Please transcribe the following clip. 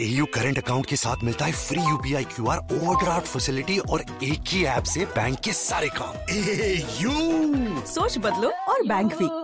AU current account के साथ मिलता है free UPI QR overdraft facility और एक ही ऐप से बैंक के सारे काम। AU सोच बदलो और बैंक भी।